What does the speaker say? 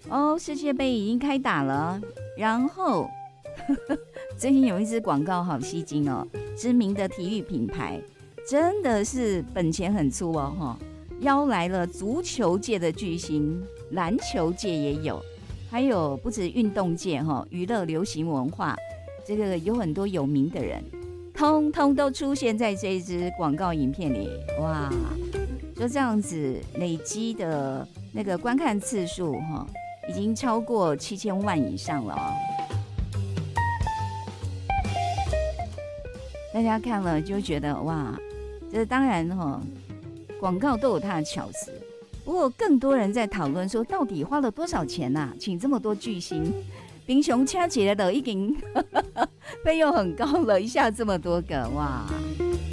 哦，世界杯已经开打了，然后最近有一支广告好吸睛哦，知名的体育品牌真的是本钱很粗哦，邀来了足球界的巨星，篮球界也有，还有不止运动界娱乐流行文化，这个有很多有名的人，通通都出现在这一支广告影片里。哇，就这样子累积的那个观看次数已经超过7000万以上了哦。大家看了就觉得哇，这当然广告都有它的巧思，不过更多人在讨论说，到底花了多少钱啊？请这么多巨星，平常请起来的已经费用很高了，一下这么多个哇！